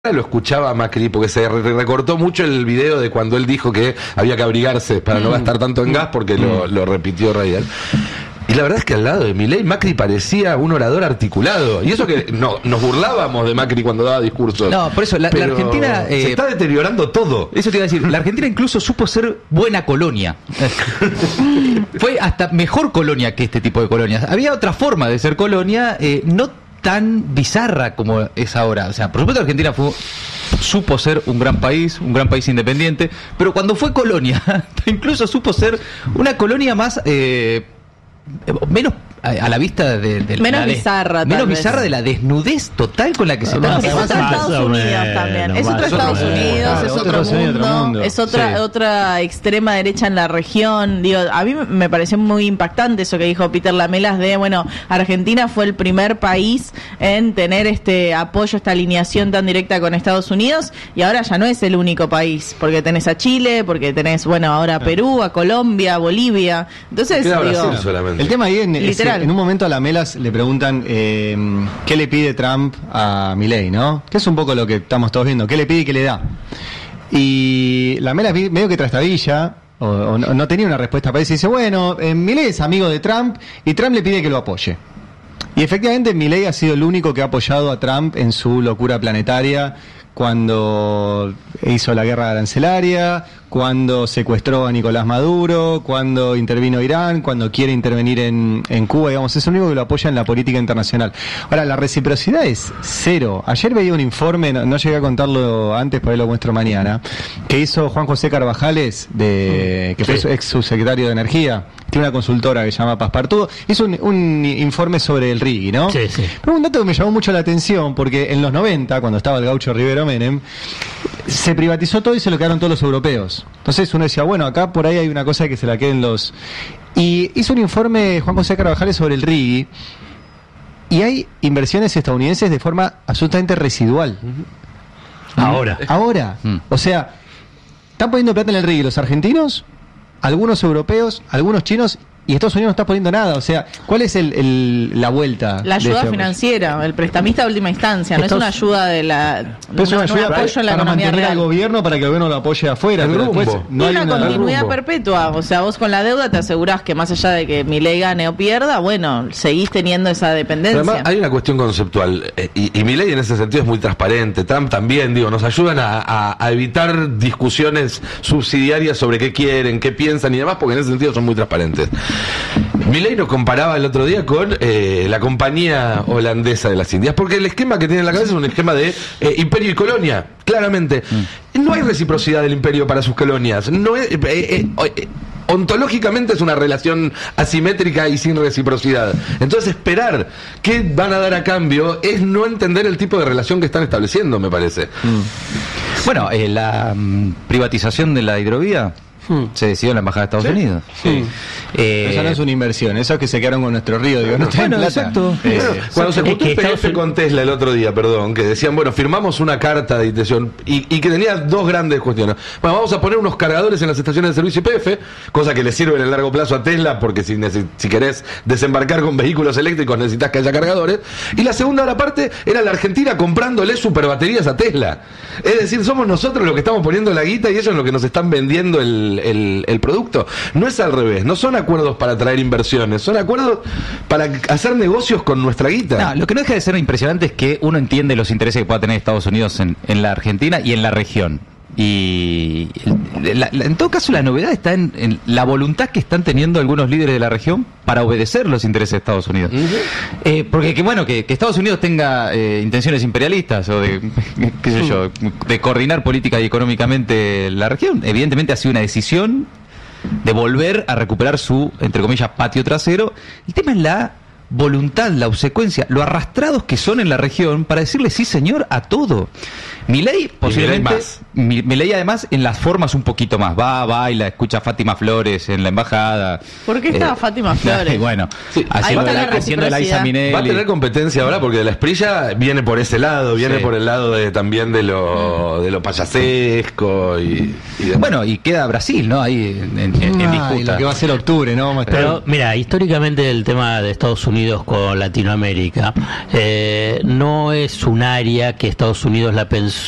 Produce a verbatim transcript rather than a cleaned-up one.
Lo escuchaba Macri porque se recortó mucho el video de cuando él dijo que había que abrigarse para no gastar tanto en gas, porque lo, lo repitió Radial. Y la verdad es que al lado de Milei, Macri parecía un orador articulado. Y eso que no, nos burlábamos de Macri cuando daba discursos. No, por eso, la, la Argentina... Eh, se está deteriorando todo. Eso te iba a decir, la Argentina incluso supo ser buena colonia. Fue hasta mejor colonia que este tipo de colonias. Había otra forma de ser colonia, eh, no tan bizarra como es ahora. O sea, por supuesto Argentina fue, supo ser un gran país, un gran país independiente, pero cuando fue colonia, incluso supo ser una colonia más... Eh, menos a la vista de, de menos la bizarra de, menos vez. bizarra de la desnudez total con la que se no, está. es otro Estados Unidos también, es otro Estados Unidos, es otro mundo, es otra sí. otra extrema derecha en la región. Digo, a mí me pareció muy impactante eso que dijo Peter Lamelas de, bueno, Argentina fue el primer país en tener este apoyo, esta alineación tan directa con Estados Unidos, y ahora ya no es el único país, porque tenés a Chile, porque tenés, bueno, ahora a Perú, a Colombia, a Bolivia. Entonces, digo, Brasil solamente. El tema ahí en, es, en un momento a Lamelas le preguntan eh, qué le pide Trump a Milei, ¿no? Que es un poco lo que estamos todos viendo, qué le pide y qué le da. Y Lamelas medio que trastabilla, o, o no, no tenía una respuesta para eso, y dice, bueno, eh, Milei es amigo de Trump y Trump le pide que lo apoye. Y efectivamente Milei ha sido el único que ha apoyado a Trump en su locura planetaria, cuando hizo la guerra arancelaria, cuando secuestró a Nicolás Maduro, cuando intervino Irán, cuando quiere intervenir en, en Cuba, digamos, es el único que lo apoya en la política internacional. Ahora, la reciprocidad es cero. Ayer veía un informe, no, no llegué a contarlo antes, por ahí lo muestro mañana, que hizo Juan José Carvajales, de, que fue sí. ex subsecretario de Energía, tiene una consultora que se llama Passepartout, hizo un, un informe sobre el R I G I, ¿no? Sí, sí. Pero un dato que me llamó mucho la atención, porque en los noventa, cuando estaba el gaucho Rivero Menem, se privatizó todo y se lo quedaron todos los europeos. Entonces uno decía, bueno, acá por ahí hay una cosa que se la queden los... Y hizo un informe Juan José Carvajales sobre el R I G I, y hay inversiones estadounidenses de forma absolutamente residual. Uh-huh. Ahora. Ahora. Mm. O sea, están poniendo plata en el R I G I los argentinos, algunos europeos, algunos chinos, y Estados Unidos no está poniendo nada. O sea, ¿cuál es el, el, la vuelta? La ayuda este financiera, el prestamista de última instancia, no Estos, es una ayuda de la... Pero es una ayuda un apoyo en la para economía mantener real. al gobierno para que el gobierno lo apoye afuera. El pero rumbo. después no hay una, una continuidad perpetua. O sea, vos con la deuda te asegurás que más allá de que Milei gane o pierda, bueno, seguís teniendo esa dependencia. Pero además hay una cuestión conceptual, eh, y, y Milei en ese sentido es muy transparente. Trump también, digo, nos ayudan a, a, a evitar discusiones subsidiarias sobre qué quieren, qué piensan y demás, porque en ese sentido son muy transparentes. Milei nos comparaba el otro día con eh, la compañía holandesa de las Indias, porque el esquema que tiene en la cabeza es un esquema de eh, imperio y colonia, claramente. Mm. No hay reciprocidad del imperio para sus colonias. No es, eh, eh, eh, ontológicamente es una relación asimétrica y sin reciprocidad. Entonces esperar qué van a dar a cambio es no entender el tipo de relación que están estableciendo, me parece. Mm. Bueno, eh, la um, privatización de la hidrovía Hmm. se decidió en la Embajada de Estados ¿Sí? Unidos. Sí. Sí. Eh, eso no es una inversión, eso es que se quedaron con nuestro río. Digo, no bueno, plata. Exacto. Eh, bueno, cuando se juntó este F con Tesla el otro día, perdón, que decían, bueno, firmamos una carta de intención y, y que tenía dos grandes cuestiones. Bueno, vamos a poner unos cargadores en las estaciones de servicio Y P F, cosa que le sirve en el largo plazo a Tesla, porque si, si querés desembarcar con vehículos eléctricos necesitas que haya cargadores. Y la segunda otra parte era la Argentina comprándole superbaterías a Tesla. Es decir, somos nosotros los que estamos poniendo la guita y ellos los que nos están vendiendo el El, el producto. No es al revés, no son acuerdos para traer inversiones, son acuerdos para hacer negocios con nuestra guita. No, lo que no deja de ser impresionante es que uno entiende los intereses que pueda tener Estados Unidos en, en la Argentina y en la región. Y la, la, en todo caso la novedad está en, en la voluntad que están teniendo algunos líderes de la región para obedecer los intereses de Estados Unidos. Uh-huh. eh, porque que bueno que, que Estados Unidos tenga eh, intenciones imperialistas o de qué sé yo, de coordinar política y económicamente la región, evidentemente ha sido una decisión de volver a recuperar su, entre comillas, patio trasero. El tema es la voluntad, la obsecuencia, lo arrastrados que son en la región para decirle sí señor a todo. Milei posiblemente, Milei además en las formas un poquito más, va, baila, escucha a Fátima Flores en la embajada. ¿Por qué estaba eh, Fátima Flores? Bueno, sí, haciendo, la, haciendo la Isa Minelli. Va a tener competencia ahora porque de la Esprilla viene por ese lado, viene sí. por el lado de también de lo de lo payasesco y, y bueno, y queda Brasil, ¿no? Ahí en, en, en, en disputa. Lo que va a ser octubre, ¿no? Vamos a estar... Pero mira, históricamente el tema de Estados Unidos con Latinoamérica eh, no es un área que Estados Unidos la pensó